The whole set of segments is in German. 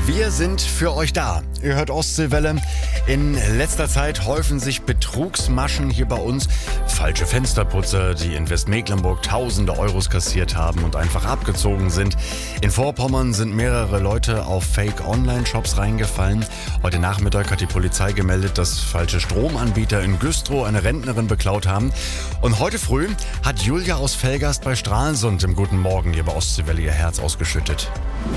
Wir sind für euch da. Ihr hört Ostseewelle. In letzter Zeit häufen sich Betrugsmaschen hier bei uns. Falsche Fensterputzer, die in Westmecklenburg tausende Euros kassiert haben und einfach abgezogen sind. In Vorpommern sind mehrere Leute auf Fake-Online-Shops reingefallen. Heute Nachmittag hat die Polizei gemeldet, dass falsche Stromanbieter in Güstrow eine Rentnerin beklaut haben. Und heute früh hat Julia aus Velgast bei Stralsund im Guten Morgen hier bei Ostseewelle ihr Herz ausgeschüttet.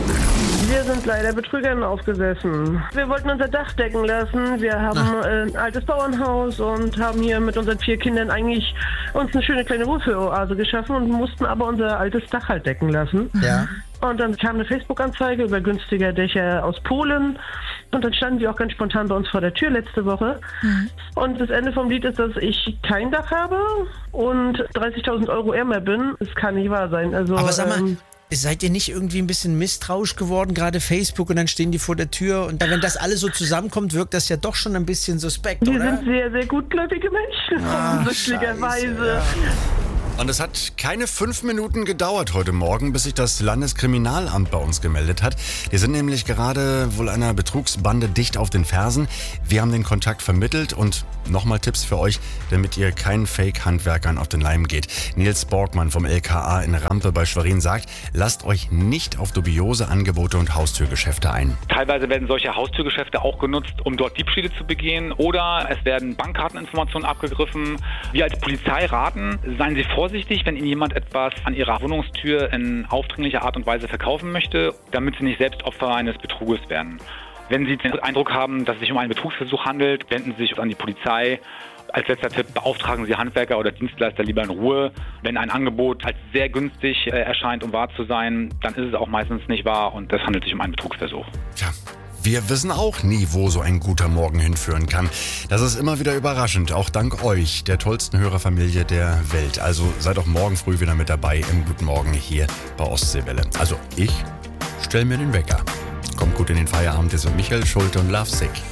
Wir sind leider Betrügern aufgesessen. Wir wollten unser Dach decken lassen. Wir haben ein altes Bauernhaus und haben hier mit unseren 4 Kindern eigentlich uns eine schöne kleine Wohlfühloase geschaffen und mussten aber unser altes Dach halt decken lassen. Ja. Und dann kam eine Facebook-Anzeige über günstiger Dächer aus Polen. Und dann standen wir auch ganz spontan bei uns vor der Tür letzte Woche. Und das Ende vom Lied ist, dass ich kein Dach habe und 30.000 Euro ärmer bin. Das kann nicht wahr sein. Also, Aber sag mal, seid ihr nicht irgendwie ein bisschen misstrauisch geworden, gerade Facebook, und dann stehen die vor der Tür und wenn das alles so zusammenkommt, wirkt das ja doch schon ein bisschen suspekt, wir oder? sind sehr, sehr gutgläubige Menschen, glücklicherweise. Ja. Und es hat keine 5 Minuten gedauert heute Morgen, bis sich das Landeskriminalamt bei uns gemeldet hat. Die sind nämlich gerade wohl einer Betrugsbande dicht auf den Fersen. Wir haben den Kontakt vermittelt und nochmal Tipps für euch, damit ihr keinen Fake-Handwerkern auf den Leim geht. Nils Borgmann vom LKA in Rampe bei Schwerin sagt, lasst euch nicht auf dubiose Angebote und Haustürgeschäfte ein. Teilweise werden solche Haustürgeschäfte auch genutzt, um dort Diebstähle zu begehen, oder es werden Bankkarteninformationen abgegriffen. Wir als Polizei raten, seien Sie vorsichtig, wenn Ihnen jemand etwas an Ihrer Wohnungstür in aufdringlicher Art und Weise verkaufen möchte, damit Sie nicht selbst Opfer eines Betruges werden. Wenn Sie den Eindruck haben, dass es sich um einen Betrugsversuch handelt, wenden Sie sich an die Polizei. Als letzter Tipp, beauftragen Sie Handwerker oder Dienstleister lieber in Ruhe. Wenn ein Angebot als sehr günstig erscheint, um wahr zu sein, dann ist es auch meistens nicht wahr und es handelt sich um einen Betrugsversuch. Tja, wir wissen auch nie, wo so ein guter Morgen hinführen kann. Das ist immer wieder überraschend, auch dank euch, der tollsten Hörerfamilie der Welt. Also seid auch morgen früh wieder mit dabei im Guten Morgen hier bei Ostseewelle. Also ich stelle mir den Wecker. Kommt gut in den Feierabend, jetzt mit Michael Schulte und Lovesick.